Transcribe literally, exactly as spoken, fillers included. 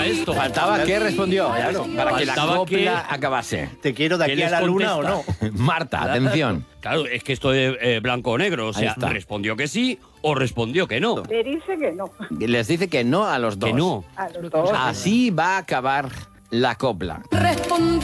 faltaba esto. Faltaba que respondió, claro, para que la Faltaba copla que- acabase. ¿Te quiero de ¿Qué aquí a les la luna o no? contesta? Marta, atención. Claro, es que esto es eh, blanco o negro. O Ahí sea, está. respondió que sí o respondió que no. Le dice que no. Les dice que no a los dos. Que no. A los dos. Así va a acabar la copla. Respondió